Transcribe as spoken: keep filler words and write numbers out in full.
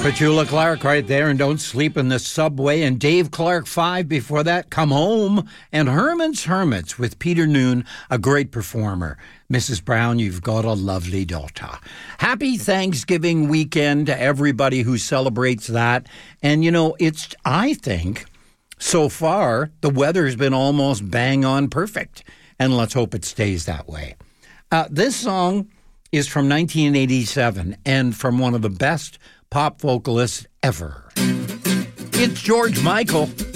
Petula Clark right there, and Don't Sleep in the Subway, and Dave Clark five before that, Come Home, and Herman's Hermits with Peter Noon, a great performer. Missus Brown, you've got a lovely daughter. Happy Thanksgiving weekend to everybody who celebrates that. And, you know, it's, I think, so far, the weather's been almost bang on perfect. And let's hope it stays that way. Uh, this song is from nineteen eighty-seven and from one of the best pop vocalists ever. It's George Michael.